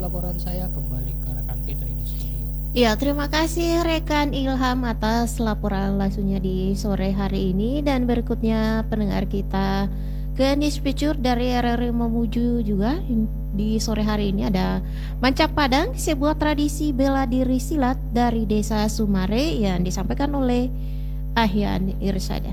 laporan saya, kembali ke rekan Fitri di studio. Ya, terima kasih rekan Ilham atas laporan langsungnya di sore hari ini. Dan berikutnya pendengar kita ke News Picture dari RRI Mamuju juga di sore hari ini ada Mancak Padang, sebuah tradisi bela diri silat dari Desa Sumare yang disampaikan oleh Ahyan Irsada.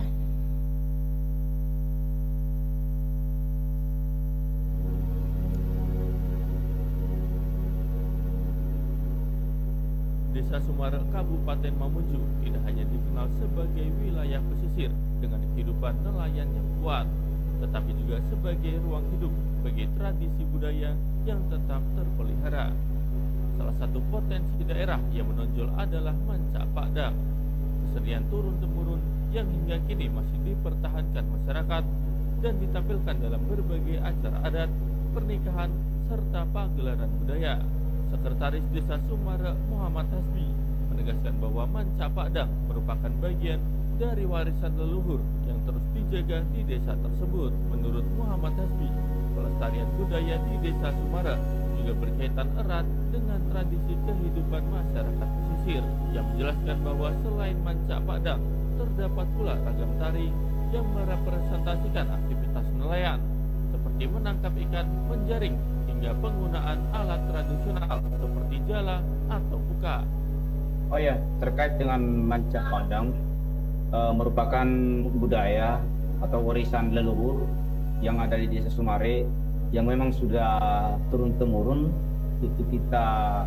Desa Sumare, Kabupaten Mamuju tidak hanya dikenal sebagai wilayah pesisir dengan kehidupan nelayan yang kuat, tetapi juga sebagai ruang hidup bagi tradisi budaya yang tetap terpelihara. Salah satu potensi daerah yang menonjol adalah Mancak Padang, kesenian turun-temurun yang hingga kini masih dipertahankan masyarakat dan ditampilkan dalam berbagai acara adat, pernikahan, serta pagelaran budaya. Sekretaris Desa Sumare Muhammad Hasbi menegaskan bahwa Mancak Padang merupakan bagian dari warisan leluhur yang terus dijaga di desa tersebut. Menurut Muhammad Hasbi, pelestarian budaya di Desa Sumare juga berkaitan erat dengan tradisi kehidupan masyarakat pesisir, yang menjelaskan bahwa selain Mancak Padang, terdapat pula ragam tari yang merepresentasikan aktivitas nelayan, seperti menangkap ikan, menjaring, hingga penggunaan alat tradisional seperti jala atau puka. Oh ya, terkait dengan Mancak Padang, merupakan budaya atau warisan leluhur yang ada di Desa Sumare yang memang sudah turun-temurun itu kita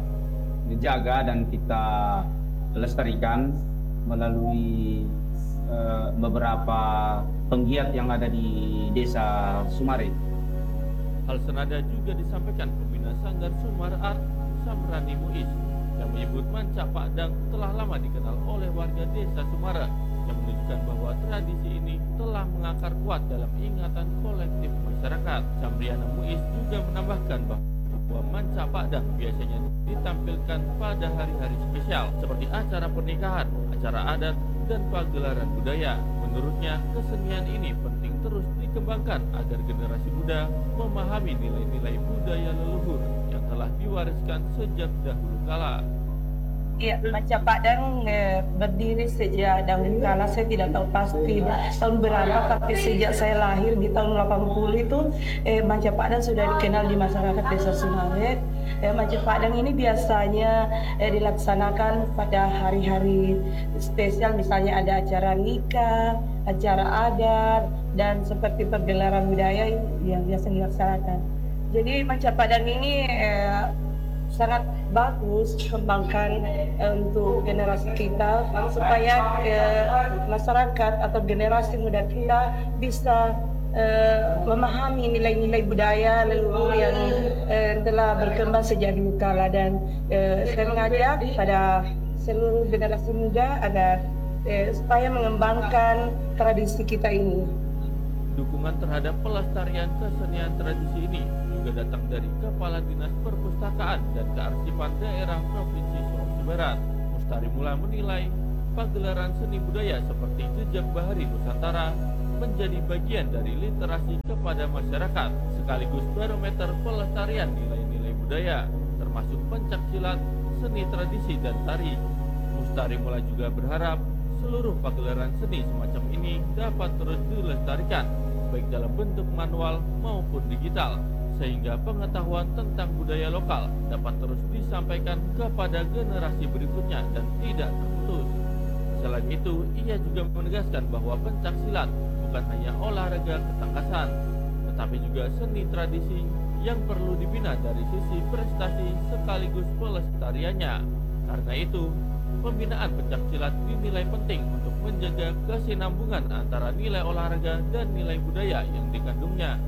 jaga dan kita lestarikan melalui beberapa penggiat yang ada di Desa Sumare. Hal senada juga disampaikan pembina Sanggar Sumare Art Samrani Muiz yang menyebut Mancak Padang telah lama dikenal oleh warga Desa Sumare, yang menunjukkan bahwa tradisi ini telah mengakar kuat dalam ingatan kolektif masyarakat. Samriana Muiz juga menambahkan bahwa Mancak Padang biasanya ditampilkan pada hari-hari spesial seperti acara pernikahan, acara adat, dan pagelaran budaya. Menurutnya, kesenian ini penting terus dikembangkan agar generasi muda memahami nilai-nilai budaya leluhur yang telah diwariskan sejak dahulu kala. Ya, Mancak Padang berdiri sejak dahulu kala. Saya tidak tahu pasti tahun berapa, tapi sejak saya lahir di tahun 80 itu Mancak Padang sudah dikenal di masyarakat Desa Sumare. Mancak Padang ini biasanya dilaksanakan pada hari-hari spesial, misalnya ada acara nikah, acara adat, dan seperti pergelaran budaya yang biasa dilaksanakan. Jadi Mancak Padang ini sangat bagus kembangkan untuk generasi kita supaya masyarakat atau generasi muda kita bisa memahami nilai-nilai budaya leluhur yang telah berkembang sejak dulu kala. Dan saya mengajak pada seluruh generasi muda agar supaya mengembangkan tradisi kita ini. Dukungan terhadap pelestarian kesenian tradisi ini juga datang dari Kepala Dinas Perpustakaan dan Kearsipan Daerah Provinsi Sulawesi Barat. Mustari Mula menilai pagelaran seni budaya seperti Jejak Bahari Nusantara menjadi bagian dari literasi kepada masyarakat, sekaligus barometer pelestarian nilai-nilai budaya, termasuk pencaksilat, seni tradisi, dan tari. Mustari Mula juga berharap seluruh pagelaran seni semacam ini dapat terus dilestarikan, baik dalam bentuk manual maupun digital, sehingga pengetahuan tentang budaya lokal dapat terus disampaikan kepada generasi berikutnya dan tidak terputus. Selain itu, ia juga menegaskan bahwa pencaksilat bukan hanya olahraga ketangkasan, tetapi juga seni tradisi yang perlu dibina dari sisi prestasi sekaligus pelestariannya. Karena itu, pembinaan pencaksilat dinilai penting untuk menjaga kesinambungan antara nilai olahraga dan nilai budaya yang dikandungnya.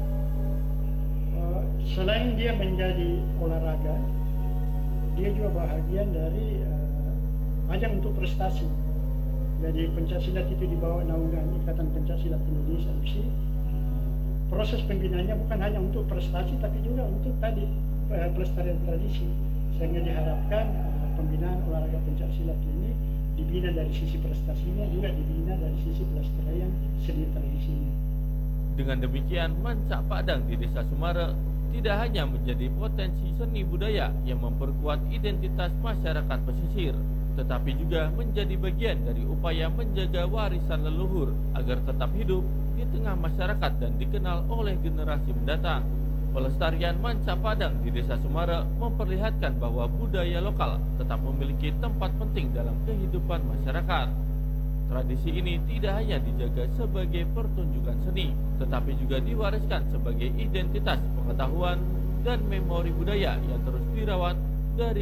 Selain dia menjadi olahraga, dia juga bahagian dari ajang untuk prestasi. Jadi pencaksilat itu dibawa naungan Ikatan Pencaksilat Indonesia (IPSI). Proses pembinaannya bukan hanya untuk prestasi, tapi juga untuk tadi pelestarian tradisi. Sehingga diharapkan pembinaan olahraga pencaksilat ini dibina dari sisi prestasinya, juga dibina dari sisi pelestarian seni tradisinya. Dengan demikian, Mancak Padang di Desa Sumare tidak hanya menjadi potensi seni budaya yang memperkuat identitas masyarakat pesisir, tetapi juga menjadi bagian dari upaya menjaga warisan leluhur agar tetap hidup di tengah masyarakat dan dikenal oleh generasi mendatang. Pelestarian manca padang di Desa Sumare memperlihatkan bahwa budaya lokal tetap memiliki tempat penting dalam kehidupan masyarakat. Tradisi ini tidak hanya dijaga sebagai pertunjukan seni, tetapi juga diwariskan sebagai identitas pengetahuan dan memori budaya yang terus dirawat dari